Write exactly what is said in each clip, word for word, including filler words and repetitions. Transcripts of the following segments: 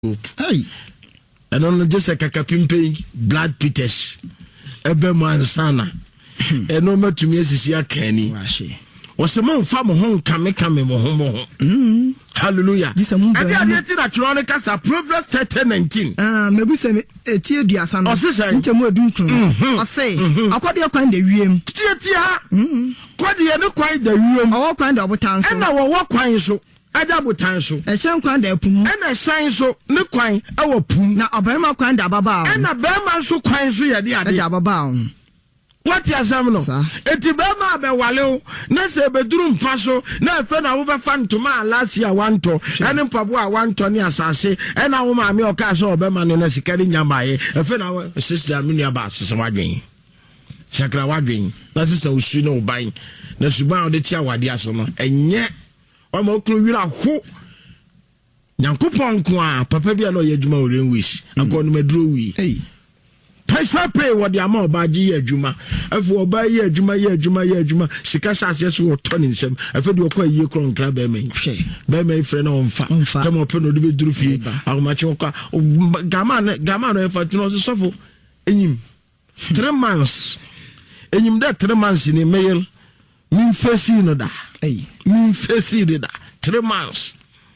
Hey, and on just a kakapimpe blood Peters, ebe mansana, and no matter to me as is Kenny. Was a man farm home kame kame mo home. Hallelujah. This a moon. I did that Chronicles are Proverbs thirty nineteen. Ah, maybe say a tear dear son. I say, I say, I caught your kind of room. Tia tia. Quite the other quite the room. All kind of towns. And I will walk quite so. I double time so. A sham kind of pum. And I sign so. No quite our pum. Now a Bama kind of baba. And a Bama so quite so. Yeah, the other what ya samno eti be ma be wale na se bedrum faso na fe na wo be fan to ma last year wanto ene mpabo a wanto ni asase ena wo ma me o ka so be ma ne na sikari nyamaye e fe na sister me nua ba sese wadwen sakra wadwen na sister usu na uban na suban o de tia wade aso no enye o ma okru wira ho nyankopon ko a papa bia no ye adwuma o renwish akọ no maduro wi hey Pesa pay what the amount by G Juma. If we buy ye Juma, ye Juma, ye Juma, Sikasa says we turning some. I feel you quite ye crown crab, Bemen. Bemen friend on fat. Come up on the Drufi, how much you car. Gaman, Gaman, if I do not suffer. In him, three months. In him that three months in a mail. Mean face in that. Hey, mean face in that. Three months.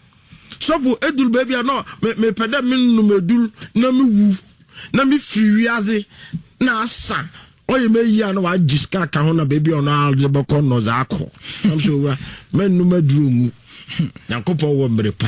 So for Edul baby, I know, me pedamin no me dul, no me woo. Na mi free aze na asa oye me yi ana wa jiska ka ho na baby ona alzeboko no za akọ am so wa men no maduru mu yankopon wo mrepa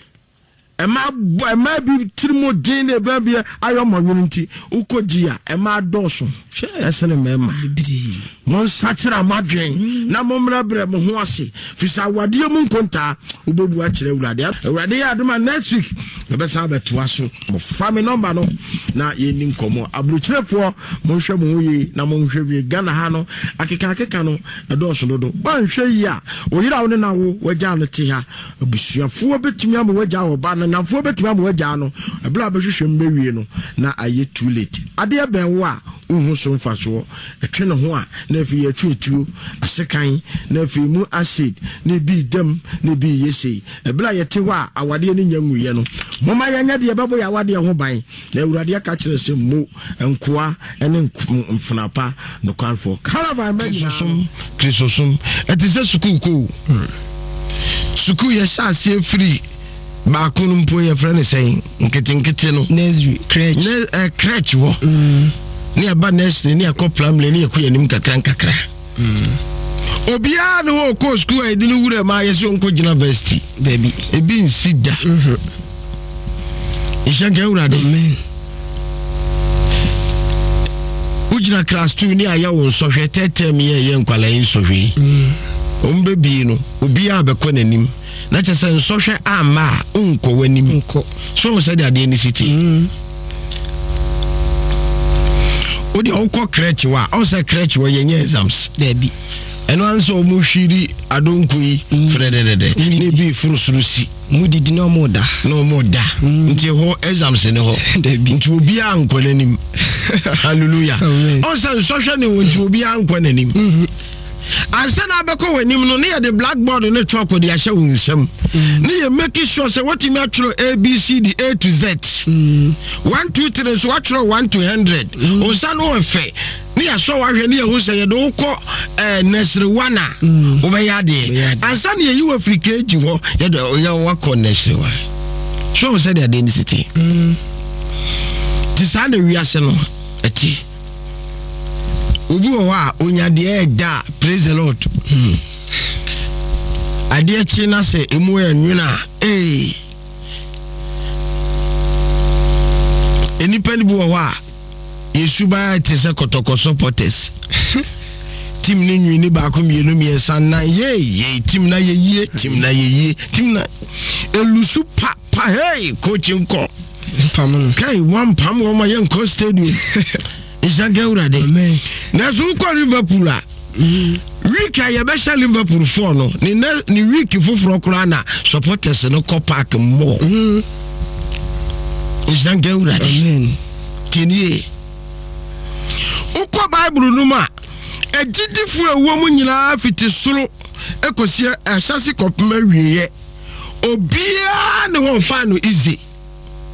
e ma e ma bi trimo din e ba bia ayo mo nti ukoji a e ma doso esene mema bidi mon sachira madwen na mo mrabre mo ho ase fisa wade mu nkonta ubebu a kire urade urade ya aduma next week e be sa beto aso mo fami number no na ye ni nkomo abruchirefo mo hwe mo yi na mo hwe bi Ghana ha no akeka akeka no e doso dodo ban hwe yi a oyira wo ne na wo wagya no te ha abusuafo betumi am wagya wo ba na nafo betumi am wagya no e bla be hwehwe mbewie no na aye too late ade e ben wo a unhu so mfaso etwe ne ho a na fi yetwetuo asekan na fi mu acid na bi dem na bi yesi e bla yete ho a awade ne nyanwuye no moma yanya de bebo ya awade ho ban na awurade aka kire se mo enkoa ene mfunapa no kwalfo caravan magison krisosum etise sukuku suku ye sase free ba kunu mpo ye frene sen nkete nkete no nursery crèche ne eh, crèche wo mm. Ni aba nursery ni akọ primary ni ekọ yanim kakra kakra mm. Obia no ho ko school e di no wure ma ye so nko gina university baby e bi nsida mhm ishanka urade amen ujina class two ni aya wo so hwe tetem ye ye nkwala yin so hwe mm. Ombe bi no obia abekọ nanim na chese nsohwe ama unko wanim unko so se de ade ni city mm. Odi onko crèche wa o se crèche wa yenye exams debi eno anso mu hwiri adonko yi frededede ne bi furusurusi mudidi no moda no moda nti ho exams ne ho debi nti obi anko nanim hallelujah o se nsohwe ne wonti obi anko nanim mhm ansana abeko wanim no ne the blackboard ne chalk de ahye wunsam ne ye make sure say what me atro A B C D A to Z one two three so atro one to one hundred onsa no efe ne ya so wahwe ne ye hu say ye do ko eh nursery one a wo be ya de ansana ye yi Africa eji ho ye do ye wa ko nursery one so we say the identity mm ti sa na wi ase no ati Ubi wa onya de da praise the Lord. Hmm. Ade chi na se emu enwuna eh. Enipa ni bu wa Yesu ba te se kotoko supporters. Team ni nwi ni ba ko mienu mi esan na ye ye team na ye ye team na ye ye team na elusu pa pa hey coaching ko. Pam kai one pam wo ma ye nko stadium. Isanga urade amen na so ko Liverpool a week ya be sha Liverpool four no ni ni week foforo kura na supporters no ko park mo Isanga urade amen kenie uko Bible no ma ejidifu ewo mu nyina fiti soro ekosie asase kopema wieye obia ne ho fa no easy